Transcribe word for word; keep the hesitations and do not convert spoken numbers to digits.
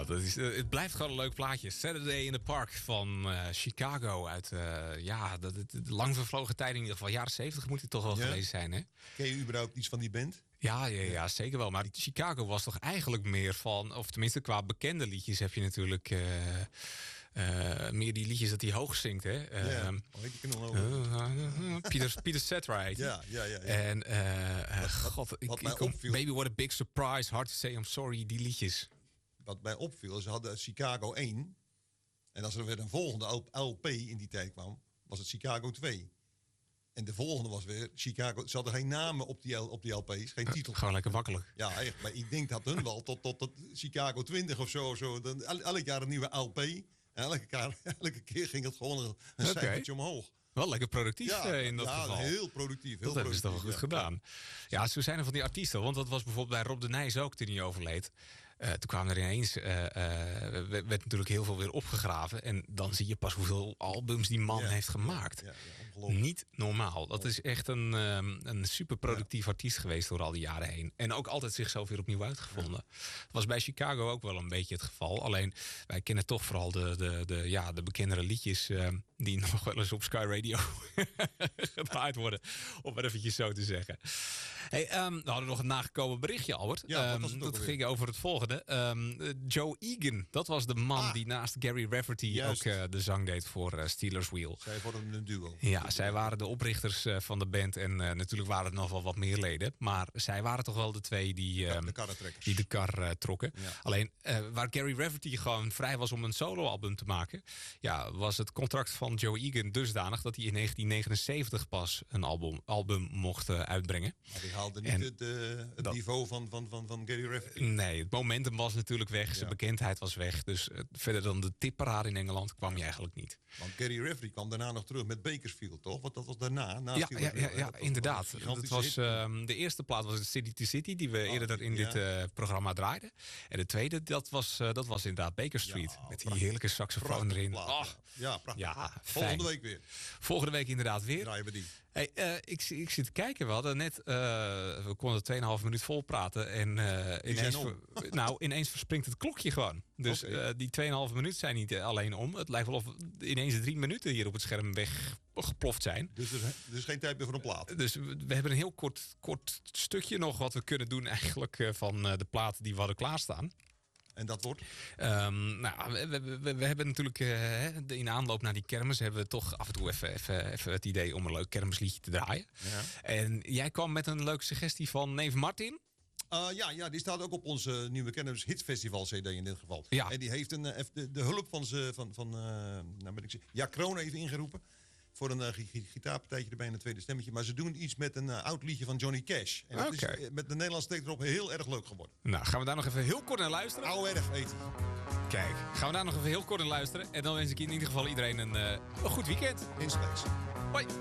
Nou, dat is, uh, het blijft gewoon een leuk plaatje. Saturday in the Park van uh, Chicago uit uh, ja, de, de, de lang vervlogen tijden, in ieder geval jaren zeventig moet het toch wel ja. geweest zijn, hè? Ken je überhaupt iets van die band? Ja, ja, ja, zeker wel. Maar Chicago was toch eigenlijk meer van, of tenminste qua bekende liedjes heb je natuurlijk uh, uh, meer die liedjes dat hij hoog zingt, hè? Uh, ja, oh, ik ken nog uh, Peter, Peter Cetera heet ja, ja, ja, ja. En uh, wat, god, wat, ik, wat ik kom, Baby What a Big Surprise, Hard to Say I'm Sorry, die liedjes. Wat mij opviel, ze hadden Chicago één. En als er weer een volgende L P in die tijd kwam, was het Chicago twee. En de volgende was weer Chicago. Ze hadden geen namen op die, op die L P's, geen titel. Gewoon lekker makkelijk. Ja, echt. Maar ik denk dat hun wel tot, tot, tot Chicago twintig of zo. Of zo dan, elk jaar een nieuwe L P. En elke keer, elke keer ging het gewoon een, een okay. cijfertje omhoog. Wel lekker productief ja, in dat ja, geval. heel productief. Heel dat hebben ze toch wel goed ja. gedaan. Ja, zo zijn er van die artiesten. Want dat was bijvoorbeeld bij Rob de Nijs ook toen hij overleed. Uh, toen kwamen er ineens, uh, uh, werd natuurlijk heel veel weer opgegraven. En dan zie je pas hoeveel albums die man ja, heeft gemaakt. Ja, ja, Niet normaal. Dat is echt een, um, een super productief ja. artiest geweest door al die jaren heen. En ook altijd zichzelf weer opnieuw uitgevonden. Ja. Dat was bij Chicago ook wel een beetje het geval. Alleen wij kennen toch vooral de, de, de, ja, de bekendere liedjes uh, die nog wel eens op Sky Radio gedraaid worden. Om maar eventjes zo te zeggen. Hey, um, we hadden nog een nagekomen berichtje, Albert. Ja, um, dat dat ging over het volgende. Um, uh, Joe Egan, dat was de man ah, die naast Gary Rafferty juist. ook uh, de zang deed voor uh, Steelers Wheel. Zij vormden een duo. Ja, zij waren de oprichters uh, van de band. En uh, natuurlijk waren er nog wel wat meer leden. Maar zij waren toch wel de twee die, um, de, die de kar uh, trokken. Ja. Alleen, uh, waar Gary Rafferty gewoon vrij was om een soloalbum te maken, ja, was het contract van Joe Egan dusdanig dat hij in negentien negenenzeventig pas een album, album mocht uh, uitbrengen. Maar die haalde niet en het, uh, het dat, niveau van, van, van, van Gary Rafferty. Nee, het momentum was natuurlijk weg. Zijn ja. bekendheid was weg. Dus uh, verder dan de tipparade in Engeland kwam je eigenlijk niet. Want Gary Rafferty kwam daarna nog terug met Bakersfield, toch? Want dat was daarna. Na ja, ja, ja, ja dat inderdaad. Was dat was, uh, de eerste plaat was City to City, die we oh, eerder in ja. dit uh, programma draaiden. En de tweede, dat was, uh, dat was inderdaad Baker Street. Ja, met die heerlijke saxofoon erin. Plaat, oh, ja, prachtig. Ja, volgende week weer. Volgende week inderdaad weer. Draaien we die. Hey, uh, ik, ik zit te kijken. We hadden net, uh, we konden twee en een half minuut vol praten. En uh, ineens, ver, nou, ineens verspringt het klokje gewoon. Dus okay. uh, die twee en een half minuut zijn niet alleen om. Het lijkt wel of ineens drie minuten hier op het scherm weggeploft zijn. Dus er is geen tijd meer voor een plaat. Dus we, we hebben een heel kort, kort stukje nog wat we kunnen doen eigenlijk uh, van uh, de plaat die we hadden klaarstaan. En dat wordt? Um, nou, we, we, we, we hebben natuurlijk uh, in aanloop naar die kermis hebben we toch af en toe even, even, even het idee om een leuk kermisliedje te draaien. Ja. En jij kwam met een leuke suggestie van neef Martin. Uh, ja, ja, die staat ook op onze nieuwe Kennis Hitfestival C D in dit geval. Ja. En die heeft een, de, de hulp van, ze, van, van uh, nou ben ik ja, Kroon even ingeroepen. Voor een uh, gitaarpartijtje erbij en een tweede stemmetje. Maar ze doen iets met een uh, oud liedje van Johnny Cash. En dat okay. is uh, met de Nederlandse tekst erop heel erg leuk geworden. Nou, gaan we daar nog even heel kort naar luisteren? Oude erg, weet je. Kijk, gaan we daar nog even heel kort naar luisteren. En dan wens ik in ieder geval iedereen een, uh, een goed weekend. In space. Hoi.